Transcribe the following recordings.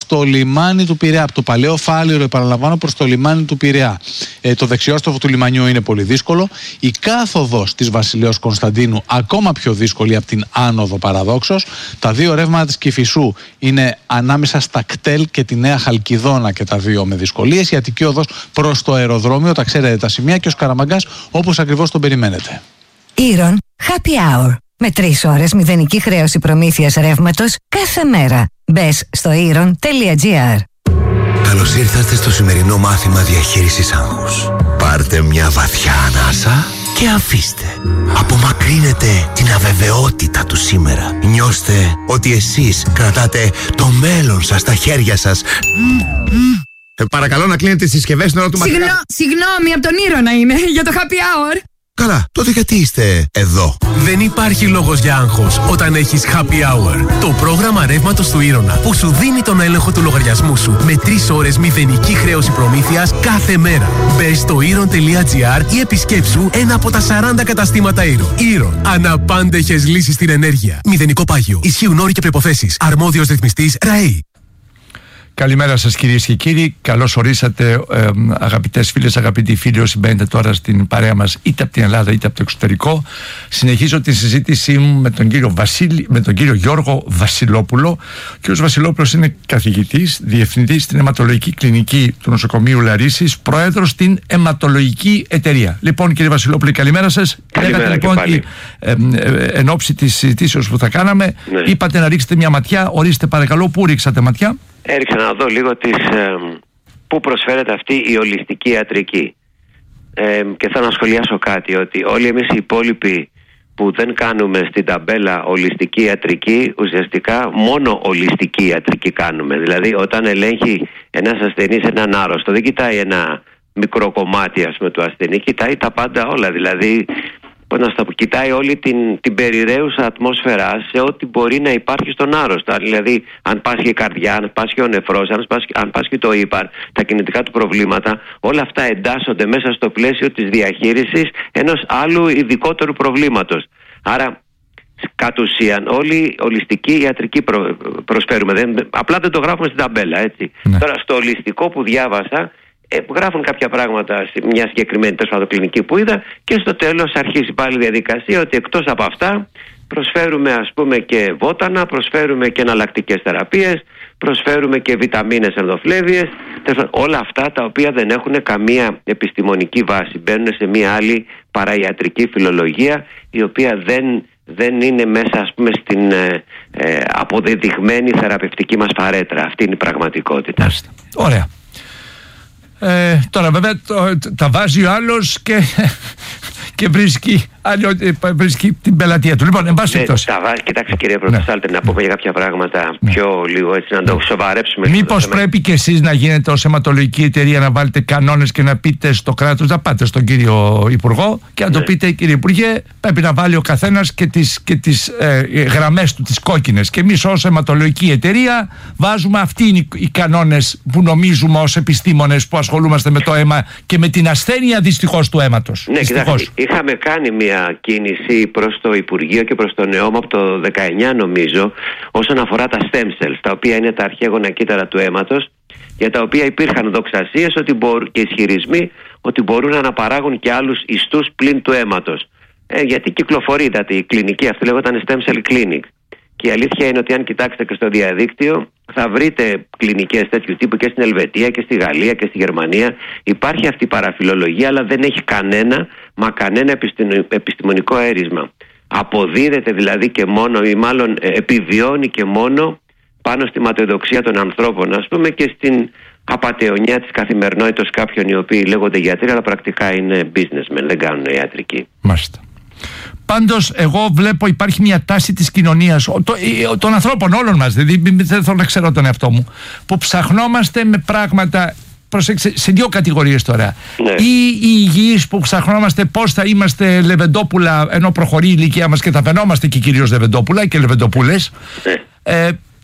το λιμάνι του Πειραιά. Από το παλαιό Φάληρο, επαναλαμβάνω, προς το λιμάνι του Πειραιά. Το δεξιόστροφο του λιμανιού είναι πολύ δύσκολο. Η κάθοδος της Βασιλέως Κωνσταντίνου ακόμα πιο δύσκολη από την άνοδο παραδόξως. Τα δύο ρεύματα της Κηφισού είναι ανάμεσα στα κτέλ και τη Νέα Χαλκιδόνα και τα δύο με δυσκολίες. Η Αττική οδός προς το αεροδρόμιο, τα ξέρετε τα σημεία, και ο Σκαραμαγκάς όπως ακριβώς τον περιμένετε. Ήρων Happy Hour. Με 3 ώρες μηδενική χρέωση προμήθειας ρεύματος κάθε μέρα. Μπες στο iron.gr. Καλώς ήρθατε στο σημερινό μάθημα διαχείρισης άγχους. Πάρτε μια βαθιά ανάσα και αφήστε. Απομακρύνετε την αβεβαιότητα του σήμερα. Νιώστε ότι εσείς κρατάτε το μέλλον σας στα χέρια σας. Παρακαλώ να κλείνετε τις συσκευές στην ώρα του μαθήματος. Συγγνώμη, από τον Ήρωνα είναι, για το happy hour. Καλά, τότε γιατί είστε εδώ? Δεν υπάρχει λόγος για άγχος όταν έχεις happy hour. Το πρόγραμμα ρεύματος του Ήρωνα που σου δίνει τον έλεγχο του λογαριασμού σου με 3 ώρες μηδενική χρέωση προμήθειας κάθε μέρα. Μπες στο iron.gr ή επισκέψου ένα από τα 40 καταστήματα Ήρωνα. Ήρωνα. Αναπάντεχες λύσεις στην ενέργεια. Μηδενικό πάγιο. Ισχύουν όροι και προϋποθέσεις. Αρμόδιος ρυθμιστής ΡΑΕΗ. Καλημέρα σας κυρίες και κύριοι, καλώς ορίσατε αγαπητές φίλες, αγαπητοί φίλοι όσοι μπαίνετε τώρα στην παρέα μας είτε από την Ελλάδα είτε από το εξωτερικό. Συνεχίζω τη συζήτησή μου με τον κύριο Γιώργο Βασιλόπουλο. Ο κύριος Βασιλόπουλος είναι καθηγητής, διευθυντής στην αιματολογική κλινική του νοσοκομείου Λαρίσης, πρόεδρος στην αιματολογική εταιρεία. Λοιπόν κύριε Βασιλόπουλο, καλημέρα σας. Καλημέρα. Λέγατε λοιπόν ότι εν ώψη της συζητήσεως που θα κάναμε, είπατε να ρίξετε μια ματιά. Ορίστε παρακαλώ, πού ρίξατε ματιά? Έριξα να δω λίγο πού προσφέρεται αυτή η ολιστική ιατρική. Και θέλω να σχολιάσω κάτι, ότι όλοι εμείς οι υπόλοιποι που δεν κάνουμε στην ταμπέλα ολιστική ιατρική, ουσιαστικά μόνο ολιστική ιατρική κάνουμε. Δηλαδή όταν ελέγχει ένας ασθενής έναν άρρωστο, δεν κοιτάει ένα μικρό κομμάτι του ασθενή, κοιτάει τα πάντα όλα. Δηλαδή κοιτάει όλη την περιραίουσα ατμόσφαιρα σε ό,τι μπορεί να υπάρχει στον άρρωστο. Δηλαδή, αν πάσχει η καρδιά, αν πάσχει ο νεφρός, αν πάσχει το ύπαρ, τα κινητικά του προβλήματα, όλα αυτά εντάσσονται μέσα στο πλαίσιο της διαχείρισης ενός άλλου ειδικότερου προβλήματος. Άρα, κατ' ουσίαν, όλη ολιστική ιατρική προσφέρουμε. Απλά δεν το γράφουμε στην ταμπέλα, έτσι. Ναι. Τώρα, στο ολιστικό που διάβασα, γράφουν κάποια πράγματα σε μια συγκεκριμένη κλινική που είδα και στο τέλος αρχίζει πάλι η διαδικασία ότι εκτός από αυτά προσφέρουμε ας πούμε και βότανα, προσφέρουμε και εναλλακτικές θεραπείες, προσφέρουμε και βιταμίνες ενδοφλέβιες, όλα αυτά τα οποία δεν έχουν καμία επιστημονική βάση, μπαίνουν σε μια άλλη παραϊατρική φιλολογία η οποία δεν είναι μέσα ας πούμε στην αποδεδειγμένη θεραπευτική μας παρέτρα. Αυτή είναι η πραγματικότητα. Ωραία. Τώρα βέβαια τα βάζει ο άλλος και βρίσκει την πελατεία του. Λοιπόν, εν πάση περιπτώσει. Κοιτάξτε κύριε Πρωτοστάλτε, να πούμε για κάποια πράγματα πιο λίγο έτσι να το σοβαρέψουμε. Μήπως πρέπει και εσείς να γίνετε ως αιματολογική εταιρεία να βάλετε κανόνες και να πείτε στο κράτος, να πάτε στον κύριο Υπουργό και να το πείτε κύριε Υπουργέ, πρέπει να βάλει ο καθένας και τις γραμμές του, τις κόκκινες. Και εμείς ως αιματολογική εταιρεία βάζουμε αυτοί είναι οι κανόνες που νομίζουμε ως επιστήμονες που ασχολούμαστε με το αίμα και με την ασθένεια δυστυχώς του αίματος. Ναι, κοιτάξτε, είχαμε κάνει μια κίνηση προς το Υπουργείο και προς τον ΕΟΜ από το 19 νομίζω όσον αφορά τα stem cells, τα οποία είναι τα αρχαίγωνα κύτταρα του αίματος, για τα οποία υπήρχαν δοξασίες και ισχυρισμοί ότι μπορούν να αναπαράγουν και άλλους ιστούς πλην του αίματος. Γιατί κυκλοφορείται η κλινική αυτή, λέγονταν stem cell clinic. Και η αλήθεια είναι ότι αν κοιτάξετε και στο διαδίκτυο θα βρείτε κλινικές τέτοιου τύπου και στην Ελβετία και στη Γαλλία και στη Γερμανία. Υπάρχει αυτή η παραφιλολογία, αλλά δεν έχει κανένα επιστημονικό έρισμα. Αποδίδεται δηλαδή και μόνο, ή μάλλον επιβιώνει και μόνο πάνω στη ματαιοδοξία των ανθρώπων, ας πούμε, και στην απατεωνιά της καθημερινότητας κάποιων οι οποίοι λέγονται γιατροί, αλλά πρακτικά είναι businessmen, δεν κάνουν ιατρική. Μάλιστα. Πάντως εγώ βλέπω υπάρχει μια τάση της κοινωνίας των ανθρώπων όλων μας, δηλαδή δεν θέλω να ξέρω τον εαυτό μου, που ψαχνόμαστε με πράγματα, προσέξτε, σε δύο κατηγορίες τώρα. Ναι. Ή οι υγιείς που ψαχνόμαστε πώς θα είμαστε λεβεντόπουλα ενώ προχωρεί η ηλικία μας και θα φαινόμαστε και κυρίως λεβεντόπουλα και λεβεντοπούλες. Ναι.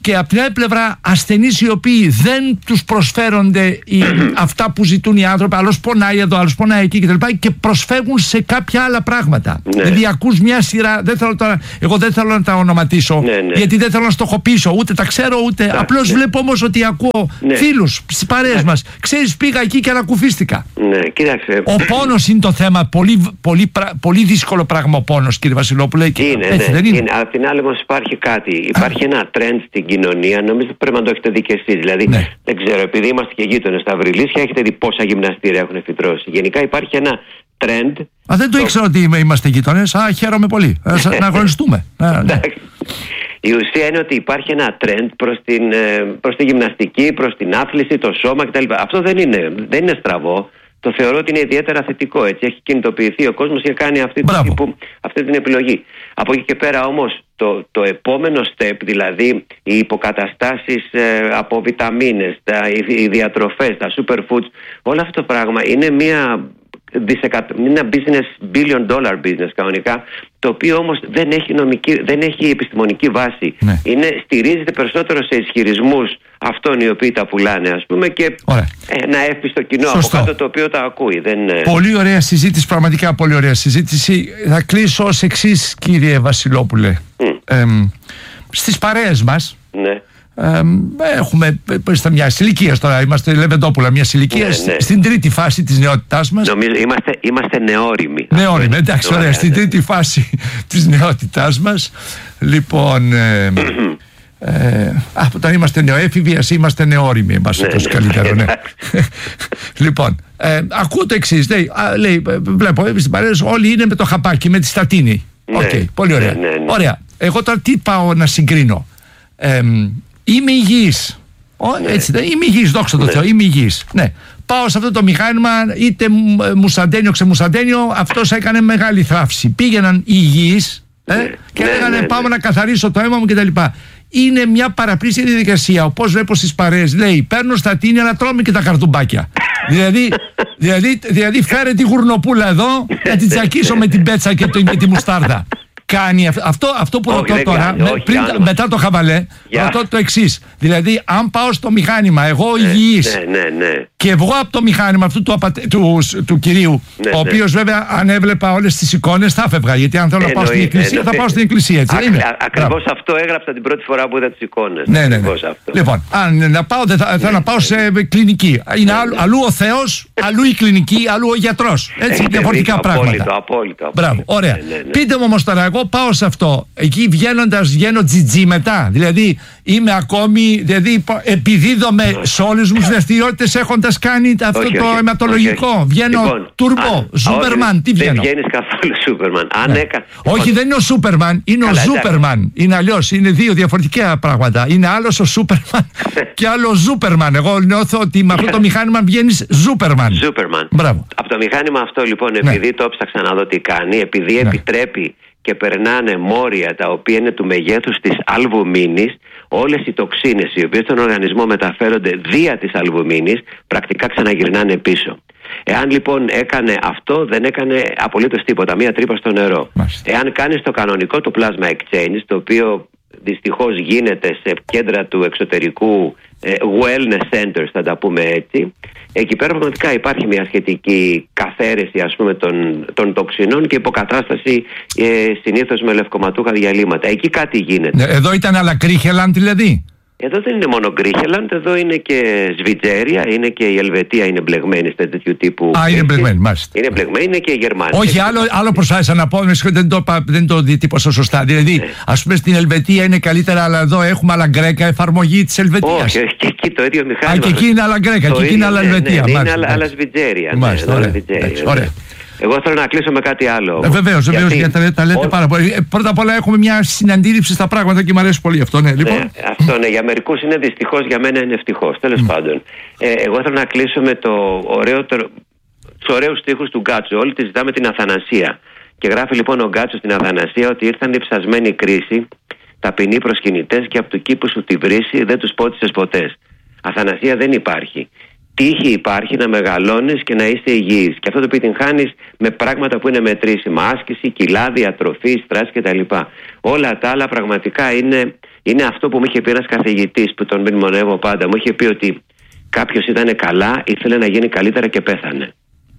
και από την άλλη πλευρά ασθενείς οι οποίοι δεν τους προσφέρονται αυτά που ζητούν οι άνθρωποι, άλλος πονάει εδώ, άλλος πονάει εκεί κτλ. Και προσφεύγουν σε κάποια άλλα πράγματα. Ναι. Δηλαδή ακούς μια σειρά, εγώ δεν θέλω να τα ονοματίσω, γιατί δεν θέλω να στοχοποιήσω, ούτε τα ξέρω, ούτε. Απλώς βλέπω όμως ότι ακούω φίλους στις παρέες μας. Ξέρεις, πήγα εκεί και ανακουφίστηκα. Ναι, κοίταξε. Ο πόνος είναι το θέμα. Πολύ δύσκολο πράγμα ο πόνος, κύριε Βασιλόπουλε. Δεν είναι. Απ' την άλλη όμως υπάρχει κάτι. Υπάρχει ένα trend στην κοινωνία, νομίζω πρέπει να το έχετε δει και εσείς. Δηλαδή, δεν ξέρω, επειδή είμαστε και γείτονες στα Βρυλίσια, έχετε δει πόσα γυμναστήρια έχουν φυτρώσει. Γενικά υπάρχει ένα trend. Δεν το ήξερα ότι είμαστε γείτονες. Χαίρομαι πολύ. Να αγωνιστούμε. Η ουσία είναι ότι υπάρχει ένα trend προς τη γυμναστική, προς την άθληση, το σώμα κτλ. Αυτό δεν είναι στραβό. Το θεωρώ ότι είναι ιδιαίτερα θετικό. Έτσι. Έχει κινητοποιηθεί ο κόσμος και κάνει αυτή την επιλογή. Από εκεί και πέρα όμως το επόμενο step, δηλαδή οι υποκαταστάσεις από βιταμίνες, οι διατροφές, τα superfoods, όλο αυτό το πράγμα είναι ένα business, $1 billion business κανονικά, το οποίο όμως δεν έχει επιστημονική βάση. Στηρίζεται περισσότερο σε ισχυρισμούς αυτών οι οποίοι τα πουλάνε, ας πούμε, και ένα εύπιστο κοινό από κάτω το οποίο τα ακούει. Πολύ ωραία συζήτηση, πραγματικά πολύ ωραία συζήτηση. Θα κλείσω ως εξής, κύριε Βασιλόπουλε. Στις παρέες μας έχουμε μια ηλικία τώρα, είμαστε Λεβεντόπουλα, μια ηλικία στην τρίτη φάση της νεότητάς μας. Νομίζω είμαστε νεόριμοι. Νεόριμοι, εντάξει, ωραία, στην τρίτη φάση της νεότητάς μας. Λοιπόν, όταν είμαστε νεοέφηβοι, ας είμαστε νεόριμοι, τόσο καλύτερο, ναι. Λοιπόν, ακούω το εξής, λέει, βλέπω στην παρέα όλοι είναι με το χαπάκι, με τη στατίνη. Πολύ ωραία. Ωραία, εγώ τώρα τι πάω να συγκρίνω? Είμαι υγιής. Έτσι δεν είμαι υγιής, δόξα τω Θεώ, είμαι υγιής. Ναι. Πάω σε αυτό το μηχάνημα, είτε μουσαντένιο ξεμουσαντένιο, αυτός έκανε μεγάλη θράψη. Πήγαιναν υγιείς και λέγανε πάμε να καθαρίσω το αίμα μου κτλ. Είναι μια παραπλήσια διαδικασία. Όπως βλέπω στις παρέες, λέει παίρνω στατίνη αλλά τρώμε και τα καρτουμπάκια. δηλαδή φέρε τη γουρνοπούλα εδώ να την τσακίσω με την πέτσα και τη μουστάρδα. Κάνει αυτό που ρωτώ τώρα, μετά το χαβαλέ, ρωτώ το εξής. Δηλαδή, αν πάω στο μηχάνημα, εγώ υγιής, και βγω από το μηχάνημα αυτού του κυρίου, ο οποίος βέβαια, αν έβλεπα όλες τις εικόνες, θα έφευγα. Γιατί αν θέλω να πάω στην εκκλησία, θα πάω στην εκκλησία. Έτσι, ακριβώς αυτό έγραψα την πρώτη φορά που είδα τις εικόνες. Ναι. Λοιπόν, αν να πάω, θέλω να πάω σε κλινική. Είναι αλλού ο Θεός, αλλού η κλινική, αλλού ο γιατρός. Έτσι, διαφορετικά πράγματα. Απόλυτο. Μπράβο, ωραία. Πείτε μου όμως τώρα, εγώ πάω σε αυτό. Εκεί βγαίνω τζιτζί μετά. Δηλαδή είμαι ακόμη, επιδίδομαι σε όλες μου τις δραστηριότητες έχοντας κάνει αυτό το αιματολογικό. Βγαίνω τουρμπο, Σούπερμαν. Τι βγαίνω? Δεν βγαίνεις καθόλου Σούπερμαν. Όχι, δεν είναι ο Σούπερμαν, είναι ο Ζούπερμαν. Είναι αλλιώς, είναι δύο διαφορετικά πράγματα. Είναι άλλος ο Σούπερμαν και άλλο ο Ζούπερμαν. Εγώ νιώθω ότι με αυτό το μηχάνημα βγαίνεις Ζούπερμαν. Από το μηχάνημα αυτό λοιπόν, επειδή το έψαξα να δω τι κάνει, επειδή επιτρέπει και περνάνε μόρια τα οποία είναι του μεγέθους της αλβουμίνης, όλες οι τοξίνες οι οποίες στον οργανισμό μεταφέρονται δια της αλβουμίνης πρακτικά ξαναγυρνάνε πίσω. Εάν λοιπόν έκανε αυτό, δεν έκανε απολύτως τίποτα, μία τρύπα στο νερό. Εάν κάνεις το κανονικό το plasma exchange, το οποίο δυστυχώς γίνεται σε κέντρα του εξωτερικού wellness centers, θα τα πούμε έτσι, εκεί πέρα πραγματικά υπάρχει μια σχετική καθαίρεση, ας πούμε, των τοξινών και υποκατάσταση συνήθως με λευκοματούχα διαλύματα. Εκεί κάτι γίνεται. Εδώ ήταν αλακρίχελαν δηλαδή? Εδώ δεν είναι μόνο Γκρίχελαντ, εδώ είναι και Σβιτζέρια, είναι και η Ελβετία είναι μπλεγμένη σε τέτοιου τύπου. Είναι μπλεγμένη, μάλιστα. Είναι μπλεγμένη, είναι και η Γερμανία. Όχι, άλλο προσπάθησα να πω, δεν το διατύπωσα σωστά. Δηλαδή, ας πούμε στην Ελβετία είναι καλύτερα, αλλά εδώ έχουμε αλαγκρέκα εφαρμογή της Ελβετίας. Όχι, και εκεί το ίδιο μηχάνημα. Και εκεί είναι αλαγκρέκα, και εκεί είναι άλλα Ελβετία. Είναι άλλα Σβιτζέρια. Ωραία. Εγώ θέλω να κλείσω με κάτι άλλο. Βεβαίως, γιατί τα λέτε πάρα πολύ. Πρώτα απ' όλα έχουμε μια συναντήληψη στα πράγματα και μου αρέσει πολύ αυτό. Λοιπόν. Αυτό για μερικούς είναι δυστυχώς, για μένα είναι ευτυχώς. Τέλος πάντων. Εγώ θέλω να κλείσω με τους ωραίους στίχους του Γκάτσο. Όλοι τη ζητάμε την αθανασία. Και γράφει λοιπόν ο Γκάτσο στην αθανασία ότι ήρθαν η ψασμένη κρίση, ταπεινοί προσκυνητές και από του κήπου σου τη βρύση δεν τους πότισες ποτέ. Αθανασία δεν υπάρχει. Τύχη υπάρχει να μεγαλώνεις και να είσαι υγιής. Και αυτό το επιτυγχάνεις με πράγματα που είναι μετρήσιμα. Άσκηση, κιλά, διατροφή, στρας κτλ. Όλα τα άλλα πραγματικά είναι Είναι αυτό που μου είχε πει ένας καθηγητής που τον μνημονεύω πάντα. Μου είχε πει ότι κάποιος ήταν καλά, ήθελε να γίνει καλύτερα και πέθανε.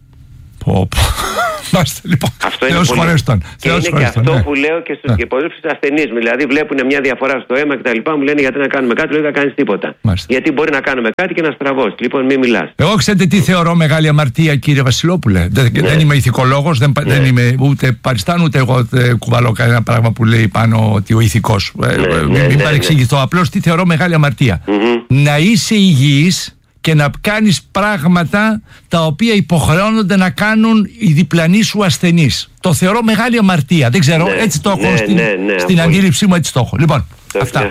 Λοιπόν, αυτό είναι πολύ... Και είναι και αυτό που λέω και στους υπόλοιπους ασθενείς. Δηλαδή βλέπουν μια διαφορά στο αίμα κτλ. Μου λένε γιατί να κάνουμε κάτι, λέω δεν θα κάνεις τίποτα. Γιατί μπορεί να κάνουμε κάτι και να στραβώσει. Λοιπόν, μην μιλάς. Εγώ ξέρετε τι θεωρώ μεγάλη αμαρτία, κύριε Βασιλόπουλε. Δεν είμαι ηθικολόγος, δεν είμαι ούτε παριστάν, ούτε εγώ κουβαλώ κανένα πράγμα που λέει πάνω ότι ο ηθικός. Μην παρεξηγηθώ. Απλώς τι θεωρώ μεγάλη αμαρτία. Να είσαι υγιής και να κάνεις πράγματα τα οποία υποχρεώνονται να κάνουν οι διπλανοί σου ασθενείς. Το θεωρώ μεγάλη αμαρτία. Δεν ξέρω, έτσι το έχω στην αντίληψή μου, έτσι το έχω. Λοιπόν, αυτά.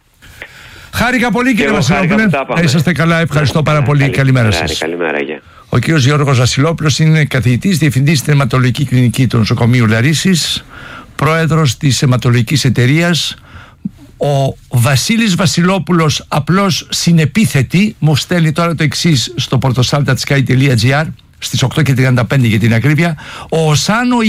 Χάρηκα πολύ, κύριε Βασιλόπουλε. Να είσαστε καλά, ευχαριστώ πάρα πολύ. Καλημέρα σας. Ο κύριος Γιώργος Βασιλόπουλος είναι καθηγητής, διευθυντής στην αιματολογική κλινική του νοσοκομείου Λαρίσσης, πρόεδρος της αιματολογικής εταιρείας. Ο Βασίλης Βασιλόπουλος απλώς συνεπίθετη μου στέλνει τώρα το εξής στο portosalta.sky.gr στις 8:35 για την ακρίβεια. Ο Σάνο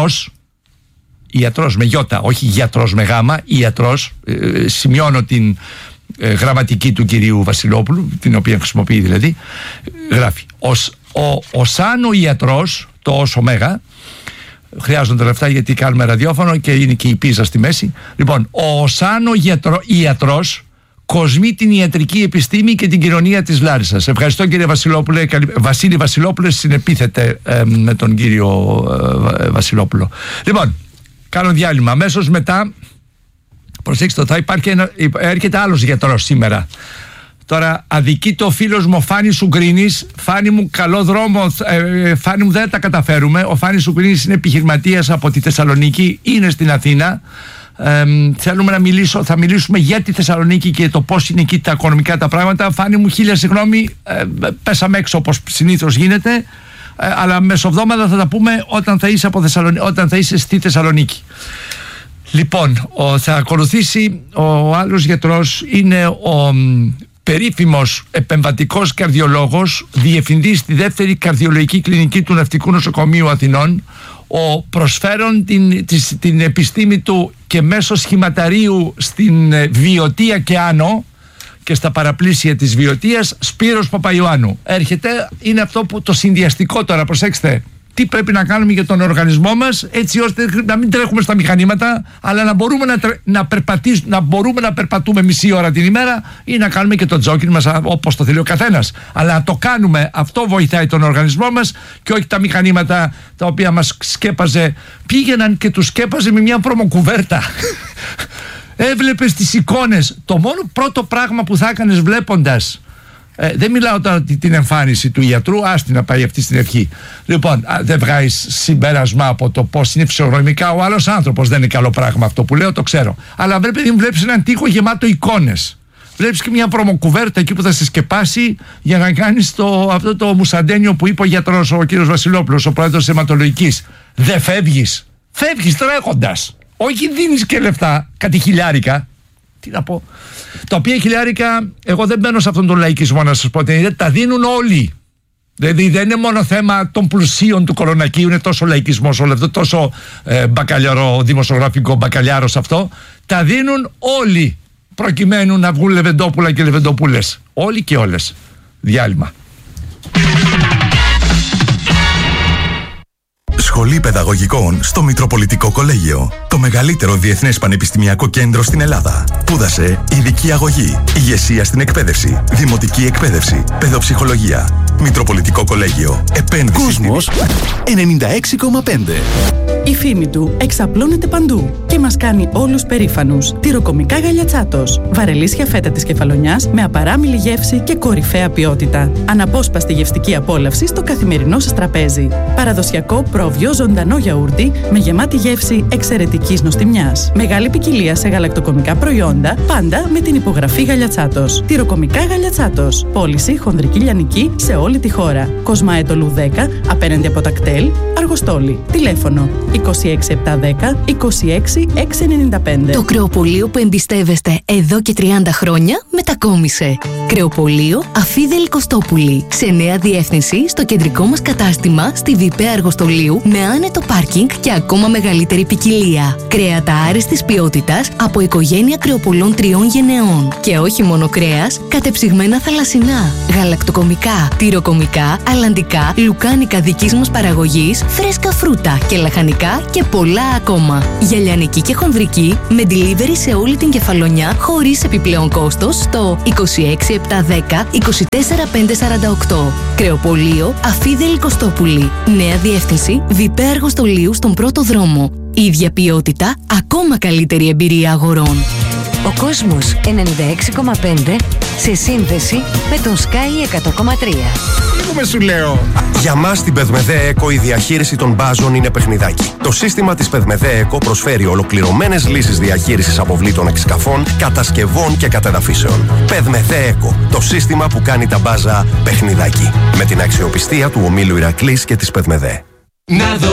ιατρός με γιώτα, όχι γιατρός με γάμα, ιατρός, σημειώνω την γραμματική του κυρίου Βασιλόπουλου, την οποία χρησιμοποιεί δηλαδή, γράφει ο Σάνο ιατρός, το όσο μέγα, χρειάζονται λεφτά γιατί κάνουμε ραδιόφωνο και είναι και η πίζα στη μέση. Λοιπόν, ο Σάνο ιατρός κοσμεί την ιατρική επιστήμη και την κοινωνία της Λάρισσας. Ευχαριστώ, κύριε Βασιλόπουλε. Βασίλη Βασιλόπουλε, συνεπίθετε με τον κύριο Βασιλόπουλο. Λοιπόν, κάνω διάλειμμα. Αμέσως μετά, προσέξτε, θα υπάρχει έρχεται άλλος γιατρός σήμερα. Τώρα αδικείται ο φίλος μου ο Φάνης Ουγκρίνης. Φάνη μου, καλό δρόμο. Φάνη μου, δεν τα καταφέρουμε. Ο Φάνης Ουγκρίνης είναι επιχειρηματίας από τη Θεσσαλονίκη, είναι στην Αθήνα. Θέλουμε θα μιλήσουμε για τη Θεσσαλονίκη και το πώς είναι εκεί τα οικονομικά τα πράγματα. Φάνη μου, χίλια συγγνώμη, πέσαμε έξω όπως συνήθως γίνεται, αλλά μεσοβδόμαδα θα τα πούμε όταν θα είσαι στη Θεσσαλονίκη. Λοιπόν, θα ακολουθήσει ο άλλος γιατρός, είναι ο περίφημος επεμβατικός καρδιολόγος, διευθυντής στη δεύτερη καρδιολογική κλινική του Ναυτικού Νοσοκομείου Αθηνών, ο προσφέρον την επιστήμη του και μέσω σχηματαρίου στην Βιωτία και άνω και στα παραπλήσια της Βιωτίας, Σπύρος Παπαϊωάννου. Έρχεται, είναι αυτό που το συνδυαστικό τώρα, προσέξτε, τι πρέπει να κάνουμε για τον οργανισμό μας, έτσι ώστε να μην τρέχουμε στα μηχανήματα, αλλά να μπορούμε να μπορούμε να περπατούμε μισή ώρα την ημέρα ή να κάνουμε και το τζόκινγκ μας όπως το θέλει ο καθένας. Αλλά να το κάνουμε, αυτό βοηθάει τον οργανισμό μας και όχι τα μηχανήματα τα οποία μας σκέπαζε. Πήγαιναν και τους σκέπαζε με μια προμοκουβέρτα. Έβλεπες τις εικόνες. Το μόνο πρώτο πράγμα που θα έκανες βλέποντας, δεν μιλάω τώρα την εμφάνιση του ιατρού, άστη να πάει αυτή στην ευχή. Λοιπόν, δεν βγάζεις συμπέρασμα από το πώς είναι φυσιογνωμικά ο άλλος άνθρωπος. Δεν είναι καλό πράγμα αυτό που λέω, το ξέρω. Αλλά βλέπεις έναν τοίχο γεμάτο εικόνες. Βλέπεις και μια προμοκουβέρτα εκεί που θα σε σκεπάσει για να κάνεις αυτό το μουσαντένιο που είπε ο γιατρός, ο κύριος Βασιλόπουλος, ο πρόεδρος της αιματολογικής. Δεν φεύγεις. Φεύγεις τρέχοντας. Όχι δίνεις και λεφτά, κάτι χιλιάρικα. Τι να πω. Τα οποία χιλιάρικα, εγώ δεν μπαίνω σε αυτόν τον λαϊκισμό να σας πω την idea, τα δίνουν όλοι. Δηλαδή δεν είναι μόνο θέμα των πλουσίων του Κολονακίου, είναι τόσο λαϊκισμός όλο αυτό, τόσο μπακαλιαρό, δημοσιογραφικό μπακαλιάρος αυτό. Τα δίνουν όλοι προκειμένου να βγουν Λεβεντόπουλα και Λεβεντοπούλες. Όλοι και όλες. Διάλειμμα. Σχολή Παιδαγωγικών στο Μητροπολιτικό Κολέγιο. Το μεγαλύτερο διεθνές πανεπιστημιακό κέντρο στην Ελλάδα. Πούδασε, ειδική αγωγή, ηγεσία στην εκπαίδευση, δημοτική εκπαίδευση, παιδοψυχολογία. Μητροπολιτικό Κολέγιο. Επένδυση. Κόσμος 96,5. Η φήμη του εξαπλώνεται παντού και μας κάνει όλους περήφανους. Τυροκομικά Γαλιατσάτος. Βαρελίσια φέτα της Κεφαλονιάς με απαράμιλη γεύση και κορυφαία ποιότητα. Αναπόσπαστη γευστική απόλαυση στο καθημερινό σας τραπέζι. Παραδοσιακό πρόβιο ζωντανό γιαούρτι με γεμάτη γεύση εξαιρετικής νοστιμιάς. Μεγάλη ποικιλία σε γαλακτοκομικά προϊόντα, πάντα με την υπογραφή Γαλιατσάτος. Τυροκομικά Γαλιατσάτος. Πώληση χονδρική λιανική σε όλη τη χώρα. Κοσμάετολου 10 απέναντι από τα κτέλ, Αργοστόλη. Τηλέφωνο 26710 26695. Το κρεοπωλείο που εμπιστεύεστε εδώ και 30 χρόνια μετακόμισε. Κρεοπωλείο Αφίδελη Κωστόπουλη. Σε νέα διεύθυνση στο κεντρικό μας κατάστημα στη Διπέ Αργοστολίου με άνετο πάρκινγκ και ακόμα μεγαλύτερη ποικιλία. Κρέατα άριστης ποιότητας από οικογένεια κρεοπωλών 3 γενεών. Και όχι μόνο κρέας, κατεψυγμένα θαλασσινά, γαλακτοκομικά, τυροκομικά, αλλαντικά, λουκάνικα δικής μας παραγωγής, φρέσκα φρούτα και λαχανικά και πολλά ακόμα. Για λιανική και χονδρική με delivery σε όλη την Κεφαλονιά χωρίς επιπλέον κόστος στο 26710 24548. Κρεοπωλείο Αφίδελη Κωστόπουλη. Νέα διεύθυνση Διπέ Αργοστολίου στον πρώτο δρόμο. Ίδια ποιότητα, ακόμα καλύτερη εμπειρία αγορών. Ο κόσμος 96,5 σε σύνδεση με τον Sky 100,3. Λίγουμε σου λέω. Για μας στην Πεδμεδέ ΕΚΟ η διαχείριση των μπάζων είναι παιχνιδάκι. Το σύστημα της Πεδμεδέ ΕΚΟ προσφέρει ολοκληρωμένες λύσεις διαχείρισης αποβλήτων εξκαφών, κατασκευών και κατεδαφίσεων. Πεδμεδέ ΕΚΟ, το σύστημα που κάνει τα μπάζα παιχνιδάκι. Με την αξιοπιστία του ομίλου Ηρακλής και της Πεδμεδέ.